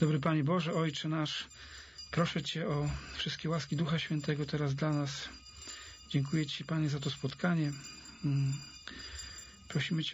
Dobry Panie Boże, Ojcze nasz, proszę Cię o wszystkie łaski Ducha Świętego teraz dla nas. Dziękuję Ci, Panie, za to spotkanie. Prosimy Cię